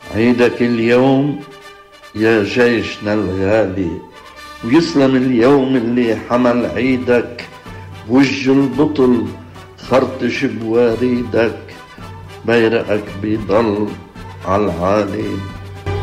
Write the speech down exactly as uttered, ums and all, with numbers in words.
عيدك اليوم يا جيشنا الغالي، ويسلم اليوم اللي حمل عيدك، وجه البطل خرطش بوريدك، بيرقك بيضل عالعالي.